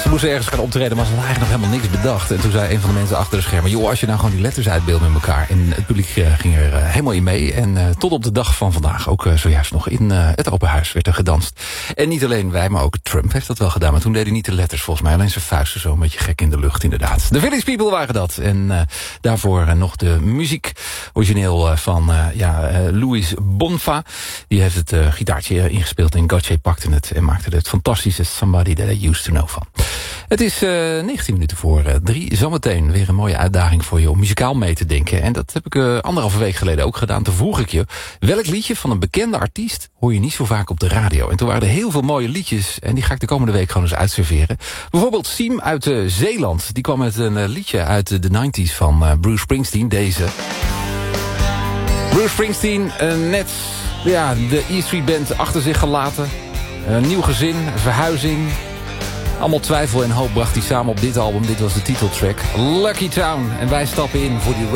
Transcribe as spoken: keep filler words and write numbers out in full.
Ze moesten ergens gaan optreden, maar ze hadden eigenlijk nog helemaal niks bedacht. En toen zei een van de mensen achter de schermen... joh, als je nou gewoon die letters uitbeeldt met elkaar. En het publiek uh, ging er uh, helemaal in mee. En uh, tot op de dag van vandaag, ook uh, zojuist nog in uh, het Open Huis werd er gedanst. En niet alleen wij, maar ook Trump heeft dat wel gedaan. Maar toen deed hij niet de letters volgens mij. Alleen zijn vuisten zo een beetje gek in de lucht inderdaad. De Village People waren dat. En uh, daarvoor uh, nog de muziek. Origineel uh, van uh, ja, uh, Louis Bonfa. Die heeft het uh, gitaartje ingespeeld en Gotye pakte het. En maakte er het fantastische Somebody That I Used To Know van. Het is uh, negentien minuten voor uh, drie. Zometeen weer een mooie uitdaging voor je om muzikaal mee te denken. En dat heb ik uh, anderhalve week geleden ook gedaan. Toen vroeg ik je, welk liedje van een bekende artiest hoor je niet zo vaak op de radio? En toen waren er heel veel mooie liedjes. En die ga ik de komende week gewoon eens uitserveren. Bijvoorbeeld Siem uit uh, Zeeland. Die kwam met een uh, liedje uit uh, de negentig van uh, Bruce Springsteen. Deze. Bruce Springsteen, uh, net ja, de E Street Band achter zich gelaten. Een nieuw gezin, een verhuizing. Allemaal twijfel en hoop bracht hij samen op dit album. Dit was de titeltrack. Lucky Town. En wij stappen in voor die road.